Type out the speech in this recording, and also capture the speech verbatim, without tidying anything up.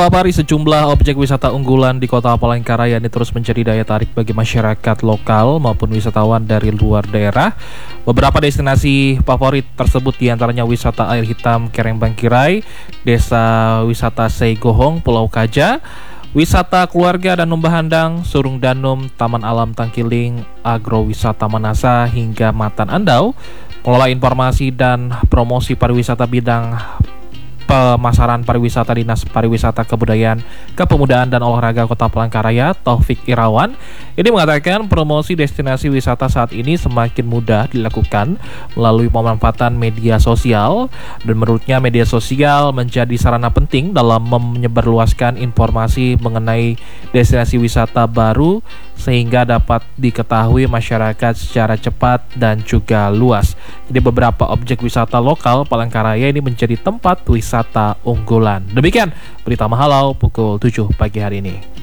Papari sejumlah objek wisata unggulan di Kota Palangkaraya ini terus menjadi daya tarik bagi masyarakat lokal maupun wisatawan dari luar daerah. Beberapa destinasi favorit tersebut diantaranya wisata air hitam Kereng Bangkirai, desa wisata Seigohong, Pulau Kaja, wisata keluarga Danum Bahandang, Surung Danum, Taman Alam Tangkiling, agrowisata Manasa hingga Matan Andau. Pengelola informasi dan promosi pariwisata bidang Pemasaran Pariwisata Dinas Pariwisata Kebudayaan, Kepemudaan dan Olahraga Kota Palangkaraya, Taufik Irawan, ini mengatakan promosi destinasi wisata saat ini semakin mudah dilakukan melalui pemanfaatan media sosial, dan menurutnya media sosial menjadi sarana penting dalam menyebarluaskan informasi mengenai destinasi wisata baru sehingga dapat diketahui masyarakat secara cepat dan juga luas. Jadi beberapa objek wisata lokal Palangkaraya ini menjadi tempat wisata unggulan. Demikian berita Mahalau pukul tujuh pagi hari ini.